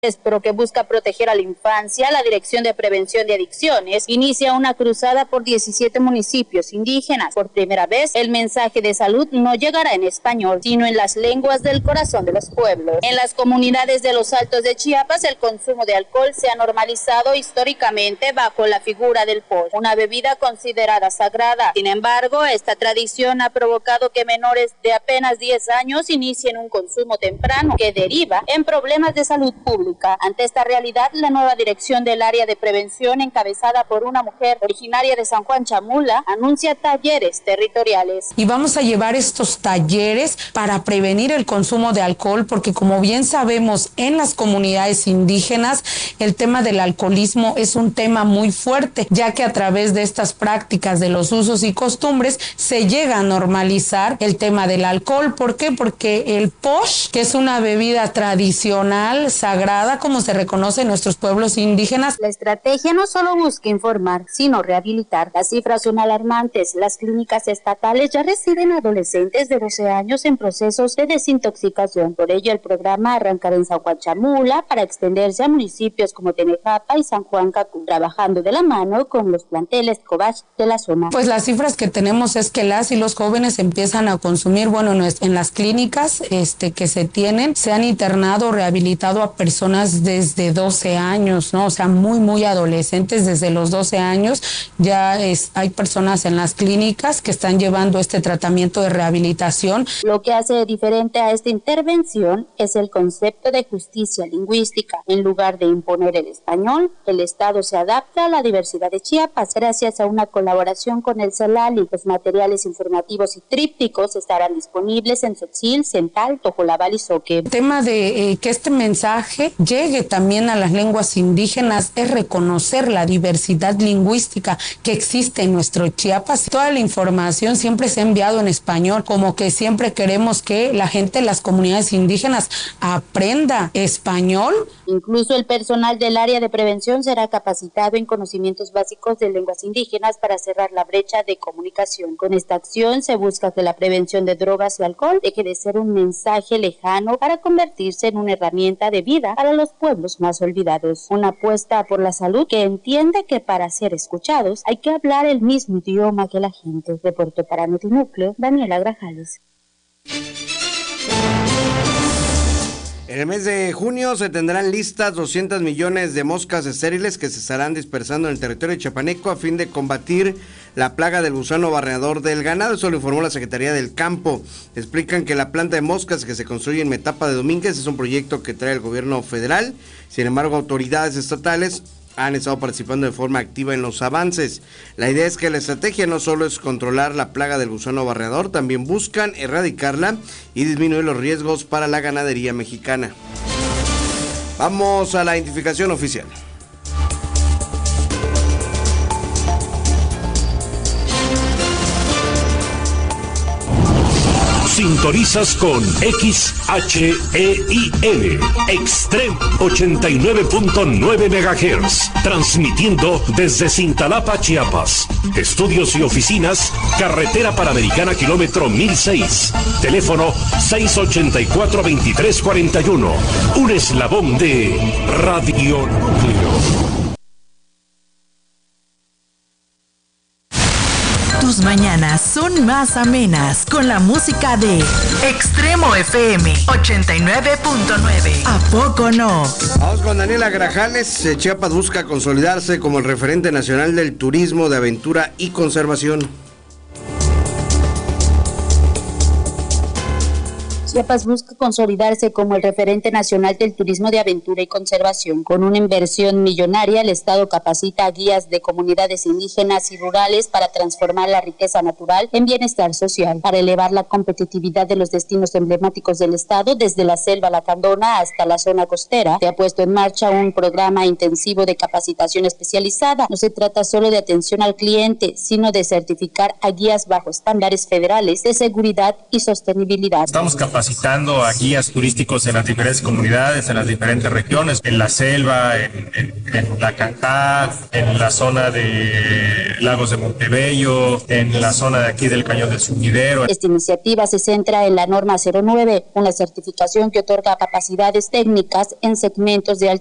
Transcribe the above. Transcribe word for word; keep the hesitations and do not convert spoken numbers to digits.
pero que busca proteger a la infancia, la Dirección de Prevención de Adicciones inicia una cruzada por diecisiete municipios indígenas. Por primera vez, el mensaje de salud no llegará en español, sino en las lenguas del corazón de los pueblos. En las comunidades de los Altos de Chiapas, el consumo de alcohol se ha normalizado históricamente bajo la figura del posh, una bebida considerada sagrada. Sin embargo, esta tradición ha provocado que menores de apenas diez años inicien un consumo temprano que deriva en problemas de salud pública. Ante esta realidad, la nueva dirección del área de prevención, encabezada por una mujer originaria de San Juan Chamula, anuncia talleres territoriales. Y vamos a llevar estos talleres para prevenir el consumo de alcohol, porque como bien sabemos, en las comunidades indígenas el tema del alcoholismo es un tema muy fuerte, ya que a través de estas prácticas de los usos y costumbres se llega a normalizar el tema del alcohol. ¿Por qué? Porque el posh, que es una bebida tradicional, sagrada, como se reconoce en nuestros pueblos indígenas. La estrategia no solo busca informar, sino rehabilitar. Las cifras son alarmantes. Las clínicas estatales ya reciben adolescentes de doce años en procesos de desintoxicación. Por ello, el programa arrancará en San Juan Chamula para extenderse a municipios como Tenejapa y San Juan Cacú, trabajando de la mano con los planteles Cobach de la zona. Pues las cifras que tenemos es que las y los jóvenes empiezan a consumir, bueno, en las clínicas este, que se tienen, se han internado, rehabilitado a personas desde doce años, ¿no? O sea, muy, muy adolescentes, desde los doce años. Ya es, hay personas en las clínicas que están llevando este tratamiento de rehabilitación. Lo que hace diferente a esta intervención es el concepto de justicia lingüística. En lugar de imponer el español, el Estado se adapta a la diversidad de Chiapas. Gracias a una colaboración con el CELALI, los materiales informativos y trípticos estarán disponibles en Tzotzil, Cental, Tojolabal y Zoque. El tema de eh, que este mensaje llegue también a las lenguas indígenas es reconocer la diversidad lingüística que existe en nuestro Chiapas. Toda la información siempre se ha enviado en español, como que siempre queremos que la gente de las comunidades indígenas aprenda español. Incluso el personal del área de prevención será capacitado en conocimientos básicos de lenguas indígenas para cerrar la brecha de comunicación. Con esta acción se busca que la prevención de drogas y alcohol deje de ser un mensaje lejano para convertirse en una herramienta de vida para los pueblos más olvidados. Una apuesta por la salud que entiende que para ser escuchados hay que hablar el mismo idioma que la gente. Reportó para Notinúcleo, Daniela Grajales. En el mes de junio se tendrán listas doscientos millones de moscas estériles que se estarán dispersando en el territorio chiapaneco a fin de combatir la plaga del gusano barrenador del ganado. Eso lo informó la Secretaría del Campo. Explican que la planta de moscas que se construye en Metapa de Domínguez es un proyecto que trae el gobierno federal. Sin embargo, autoridades estatales han estado participando de forma activa en los avances. La idea es que la estrategia no solo es controlar la plaga del gusano barrenador, también buscan erradicarla y disminuir los riesgos para la ganadería mexicana. Vamos a la identificación oficial. Sintonizas con X H E I L, Extreme ochenta y nueve punto nueve megahertz, transmitiendo desde Cintalapa, Chiapas. Estudios y oficinas, Carretera Panamericana, kilómetro mil seis. Teléfono seis ochenta y cuatro, veintitrés cuarenta y uno. Un eslabón de Radio Núcleo. Tus mañanas son más amenas con la música de Extremo F M ochenta y nueve punto nueve. ¿A poco no? Vamos con Daniela Grajales. Chiapas busca consolidarse como el referente nacional del turismo de aventura y conservación. Chiapas busca consolidarse como el referente nacional del turismo de aventura y conservación. Con una inversión millonaria, el Estado capacita a guías de comunidades indígenas y rurales para transformar la riqueza natural en bienestar social, para elevar la competitividad de los destinos emblemáticos del Estado, desde la selva lacandona hasta la zona costera. Se ha puesto en marcha un programa intensivo de capacitación especializada. No se trata solo de atención al cliente, sino de certificar a guías bajo estándares federales de seguridad y sostenibilidad. Estamos capacitando capacitando a guías turísticos en las diferentes comunidades, en las diferentes regiones, en la selva, en, en, en la Cantá, en la zona de Lagos de Montebello, en la zona de aquí del Cañón del Sumidero. Esta iniciativa se centra en la norma cero nueve, una certificación que otorga capacidades técnicas en segmentos de